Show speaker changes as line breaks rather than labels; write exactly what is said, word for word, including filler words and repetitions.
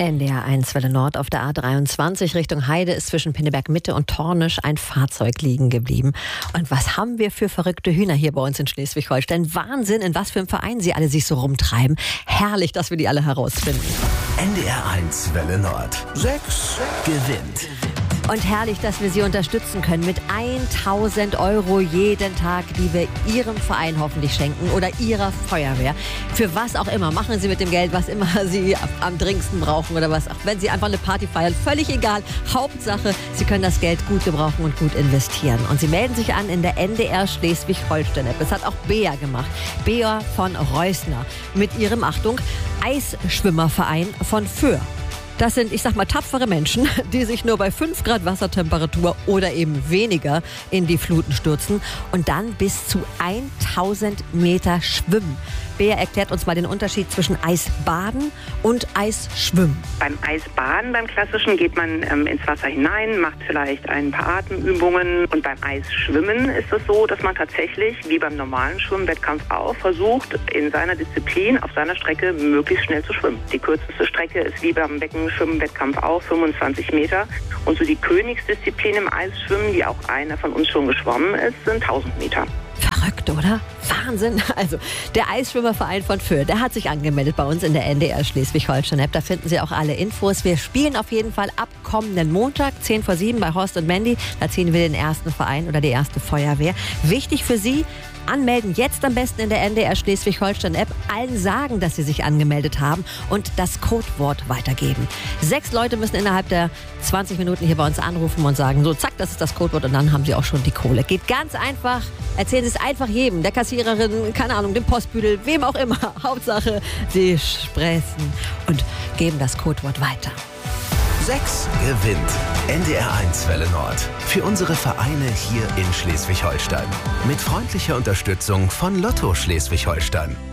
N D R eins Welle Nord auf der A dreiundzwanzig Richtung Heide ist zwischen Pinneberg Mitte und Tornisch ein Fahrzeug liegen geblieben. Und was haben wir für verrückte Hühner hier bei uns in Schleswig-Holstein? Wahnsinn, in was für einem Verein sie alle sich so rumtreiben. Herrlich, dass wir die alle herausfinden.
N D R eins Welle Nord. Sechs gewinnt.
Und herrlich, dass wir Sie unterstützen können mit tausend Euro jeden Tag, die wir Ihrem Verein hoffentlich schenken oder Ihrer Feuerwehr. Für was auch immer. Machen Sie mit dem Geld, was immer Sie am dringendsten brauchen oder was. Auch wenn Sie einfach eine Party feiern, völlig egal. Hauptsache, Sie können das Geld gut gebrauchen und gut investieren. Und Sie melden sich an in der N D R Schleswig-Holstein-App. Das hat auch Bea gemacht. Bea von Reusner mit ihrem, Achtung, Eisschwimmerverein von Föhr. Das sind, ich sag mal, tapfere Menschen, die sich nur bei fünf Grad Wassertemperatur oder eben weniger in die Fluten stürzen und dann bis zu tausend Meter schwimmen. Bea erklärt uns mal den Unterschied zwischen Eisbaden und Eisschwimmen.
Beim Eisbaden, beim klassischen, geht man ähm, ins Wasser hinein, macht vielleicht ein paar Atemübungen. Und beim Eisschwimmen ist es so, dass man tatsächlich, wie beim normalen Schwimmwettkampf auch, versucht, in seiner Disziplin, auf seiner Strecke, möglichst schnell zu schwimmen. Die kürzeste Strecke ist wie beim Beckenschwimmwettkampf auch fünfundzwanzig Meter. Und so die Königsdisziplin im Eisschwimmen, die auch einer von uns schon geschwommen ist, sind tausend Meter.
Verrückt, oder? Wahnsinn. Also, der Eisschwimmerverein von Föhr, der hat sich angemeldet bei uns in der N D R Schleswig-Holstein-App. Da finden Sie auch alle Infos. Wir spielen auf jeden Fall ab kommenden Montag, zehn vor sieben bei Horst und Mandy. Da ziehen wir den ersten Verein oder die erste Feuerwehr. Wichtig für Sie, anmelden jetzt am besten in der N D R Schleswig-Holstein-App. Allen sagen, dass Sie sich angemeldet haben und das Codewort weitergeben. Sechs Leute müssen innerhalb der zwanzig Minuten hier bei uns anrufen und sagen, so zack, das ist das Codewort und dann haben Sie auch schon die Kohle. Geht ganz einfach. Erzählen Sie es einfach jedem, der Kassiererin, keine Ahnung, dem Postbüdel, wem auch immer. Hauptsache, Sie sprechen und geben das Codewort weiter.
Sechs gewinnt. N D R eins Welle Nord. Für unsere Vereine hier in Schleswig-Holstein. Mit freundlicher Unterstützung von Lotto Schleswig-Holstein.